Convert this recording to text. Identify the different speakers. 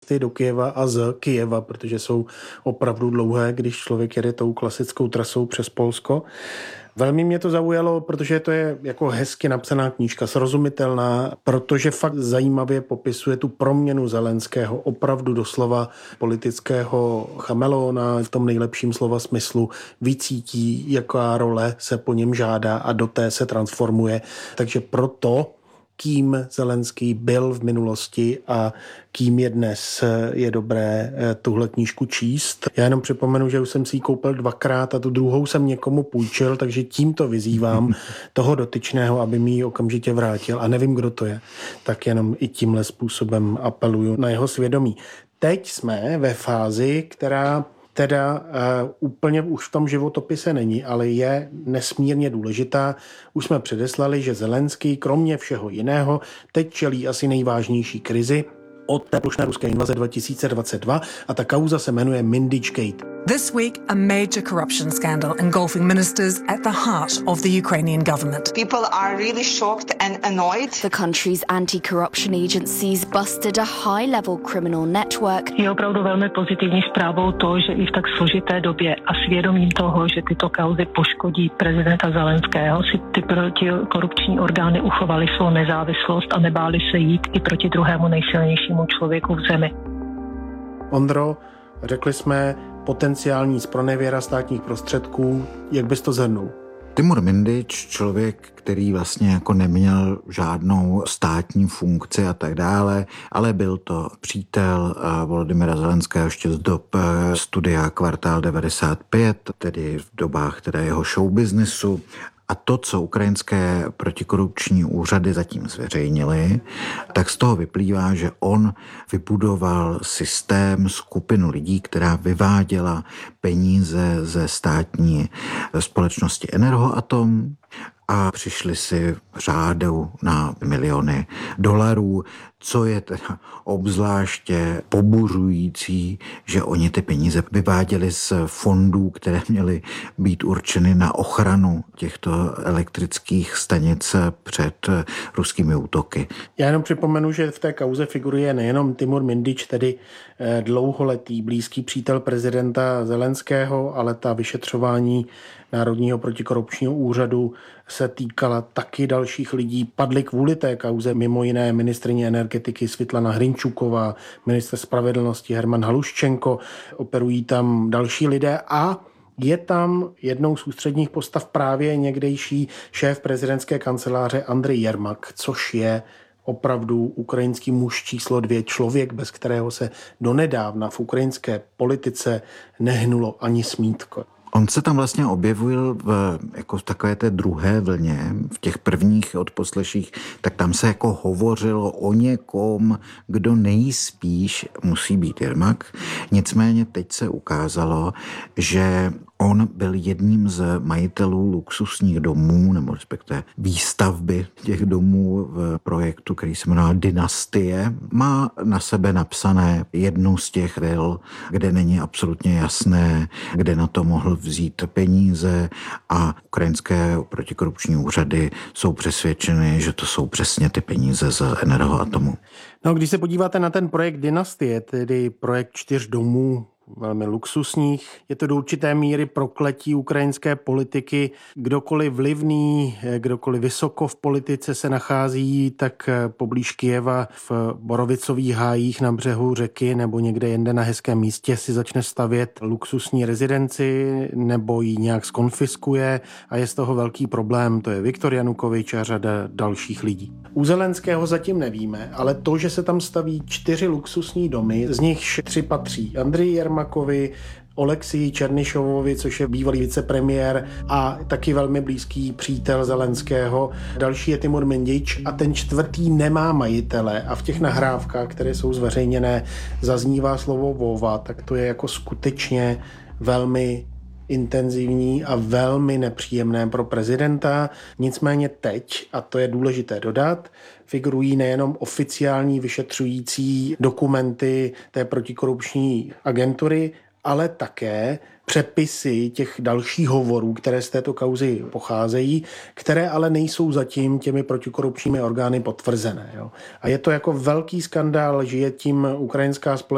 Speaker 1: cesty do Kyjeva a z Kyjeva, protože jsou opravdu dlouhé, když člověk jede tou klasickou trasou přes Polsko. Velmi mě to zaujalo, protože to je jako hezky napsaná knížka, srozumitelná, protože fakt zajímavě popisuje tu proměnu Zelenského, opravdu doslova politického chameleona, v tom nejlepším slova smyslu, vycítí, jaká role se po něm žádá a do té se transformuje. Takže proto, kým Zelenský byl v minulosti a kým je dnes, je dobré tuhle knížku číst. Já jenom připomenu, že už jsem si ji koupil 2krát a tu druhou jsem někomu půjčil, takže tímto vyzývám toho dotyčného, aby mi ji okamžitě vrátil. A nevím, kdo to je, tak jenom i tímhle způsobem apeluju na jeho svědomí. Teď jsme ve fázi, která teda úplně už v tom životopise není, ale je nesmírně důležitá. Už jsme předeslali, že Zelenský, kromě všeho jiného, teď čelí asi nejvážnější krizi od té plošné ruské invaze 2022 a ta kauza se jmenuje Mindichgate.
Speaker 2: This week, a major corruption scandal engulfing ministers at the heart of the Ukrainian government.
Speaker 3: People are really shocked and annoyed.
Speaker 4: The country's anti-corruption agencies busted a high-level criminal network.
Speaker 5: Je opravdu velmi pozitivní zprávou to, že i v tak složité době a svědomím toho, že tyto kauzy poškodí prezidenta Zelenského, si ty protikorupční orgány uchovaly svou nezávislost a nebáli se jít i proti druhému nejsilnějšímu člověku v zemi.
Speaker 1: Ondro, řekli jsme potenciální zpronevěra státních prostředků. Jak bys to shrnul?
Speaker 6: Timur Mindič, člověk, který vlastně jako neměl žádnou státní funkci a tak dále, ale byl to přítel Volodymyra Zelenského ještě z dob studia Kvartál 95, tedy v dobách teda jeho showbiznesu. A to, co ukrajinské protikorupční úřady zatím zveřejnily, tak z toho vyplývá, že on vybudoval systém, skupinu lidí, která vyváděla peníze ze státní společnosti Energoatom a přišli si řádou na miliony dolarů, co je teda obzvláště pobuřující, že oni ty peníze vyváděli z fondů, které měly být určeny na ochranu těchto elektrických stanic před ruskými útoky.
Speaker 1: Já jenom připomenu, že v té kauze figuruje nejenom Timur Mindič, tedy dlouholetý blízký přítel prezidenta Zelenského, ale ta vyšetřování Národního protikorupčního úřadu se týkala taky dalších lidí. Padly kvůli té kauze mimo jiné ministryně energetiky Svitlana Hrinčuková, ministr spravedlnosti Herman Haluščenko, operují tam další lidé a je tam jednou z ústředních postav právě někdejší šéf prezidentské kanceláře Andrej Jermak, což je opravdu ukrajinský muž číslo 2, člověk, bez kterého se donedávna v ukrajinské politice nehnulo ani smítko.
Speaker 6: On se tam vlastně objevil jako v takové té druhé vlně, v těch prvních odposleších, tak tam se jako hovořilo o někom, kdo nejspíš musí být Jermak. Nicméně teď se ukázalo, že on byl jedním z majitelů luxusních domů, nebo respektive výstavby těch domů v projektu, který se jmenoval Dynastie. Má na sebe napsané jednu z těch vil, kde není absolutně jasné, kde na to mohl vzít peníze a ukrajinské protikorupční úřady jsou přesvědčeny, že to jsou přesně ty peníze z Energoatomu.
Speaker 1: No, když se podíváte na ten projekt Dynastie, tedy projekt 4 domů, velmi luxusních. Je to do určité míry prokletí ukrajinské politiky. Kdokoliv vlivný, kdokoliv vysoko v politice se nachází, tak poblíž Kyjeva v borovicových hájích na břehu řeky nebo někde jinde na hezkém místě si začne stavět luxusní rezidenci nebo ji nějak skonfiskuje a je z toho velký problém. To je Viktor Janukovič a řada dalších lidí. U Zelenského zatím nevíme, ale to, že se tam staví 4 luxusní domy, z nich 3 patří Andreji Jermakovi, Oleksii Černyšovovi, což je bývalý vicepremiér a taky velmi blízký přítel Zelenského. Další je Timur Mindič a ten 4. nemá majitele a v těch nahrávkách, které jsou zveřejněné, zaznívá slovo Vova, tak to je jako skutečně velmi intenzivní a velmi nepříjemné pro prezidenta. Nicméně teď, a to je důležité dodat, figurují nejenom oficiální vyšetřující dokumenty té protikorupční agentury, ale také přepisy těch dalších hovorů, které z této kauzy pocházejí, které ale nejsou zatím těmi protikorupčními orgány potvrzené. Jo. A je to jako velký skandál, že je tím ukrajinská společnost